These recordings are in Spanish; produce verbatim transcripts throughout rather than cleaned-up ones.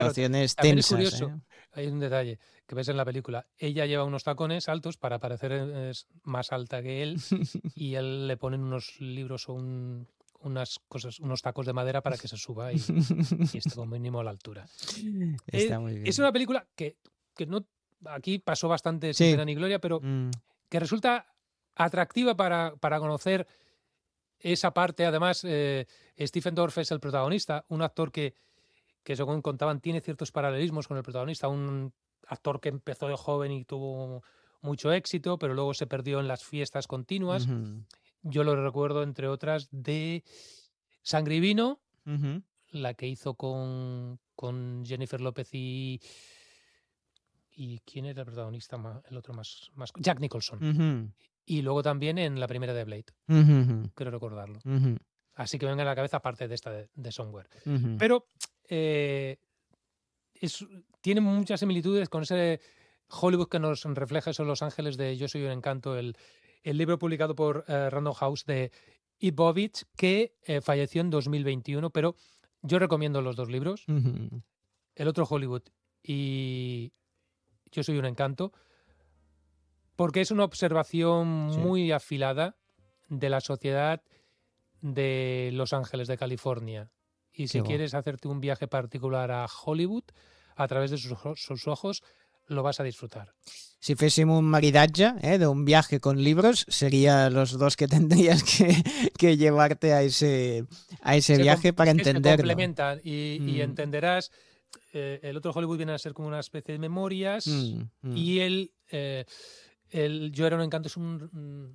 Situaciones También es tensas, curioso, ¿eh? hay un detalle que ves en la película. Ella lleva unos tacones altos para parecer eh, es más alta que él y él le ponen unos libros o un- unas cosas, unos tacos de madera para que se suba y, y esté como mínimo a la altura. Eh, Está muy es bien. una película que, que no aquí pasó bastante sin Sí. pena ni gloria, pero Mm, que resulta atractiva para, para conocer esa parte. Además, eh, Stephen Dorff es el protagonista, un actor que, que, según contaban, tiene ciertos paralelismos con el protagonista, un actor que empezó de joven y tuvo mucho éxito, pero luego se perdió en las fiestas continuas. ujú, Yo lo recuerdo, entre otras, de Sangre y Vino, ujú. la que hizo con, con Jennifer López y... ¿Y quién era el protagonista? ma- El otro más, más... Jack Nicholson. Ujú, Y luego también en la primera de Blade, ujú, creo recordarlo. ujú, Así que venga a la cabeza aparte de esta de, de Somewhere. ujú. Pero eh, es, tiene muchas similitudes con ese Hollywood que nos refleja esos Los Ángeles de Yo soy un encanto, el, el libro publicado por eh, Random House de Ibovich, que eh, falleció en dos mil veintiuno, pero yo recomiendo los dos libros, Ujú. El otro Hollywood y Yo soy un encanto, porque es una observación Sí, muy afilada de la sociedad de Los Ángeles, de California. Y qué si bo. quieres hacerte un viaje particular a Hollywood, a través de sus, ojo- sus ojos, lo vas a disfrutar. Si féssim un maridaje eh, de un viaje con libros, sería los dos que tendrías que, que llevarte a ese, a ese Se com- viaje para es que se entenderlo. complementan y, y Mm, entenderás. eh, el otro Hollywood viene a ser como una especie de memorias mm, mm. y el, eh, el Yo era un encanto es un,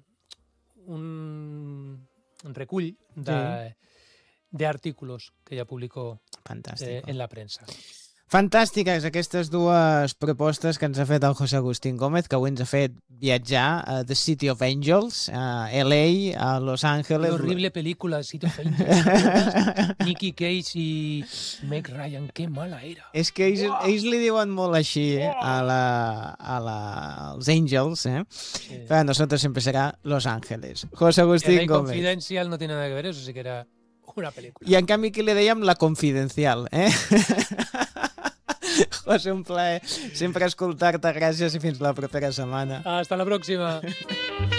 un, un recull Sí, de, de artículos que ella publicó eh, fantàstic. en la prensa. Fantàstiques aquestes dues propostes que ens ha fet el José Agustín Gómez, que avui ens ha fet viatjar a The City of Angels, a L A, a Los Qué Ángeles. horrible película, City of Angels, ¿te acuerdas? Nicky Cage y Meg Ryan, qué mala era. És que ells, ¡Buah! ells li diuen molt així eh, a, la, a la, als Angels, eh? Sí. Para nosotros siempre será Los Ángeles. José Agustín L A Gómez. Confidential no tiene nada que ver, eso sí que era una película. I en canvi aquí li dèiem La Confidencial, eh? José, un plaer sempre escoltar-te. Gràcies i fins la propera setmana. Hasta la próxima.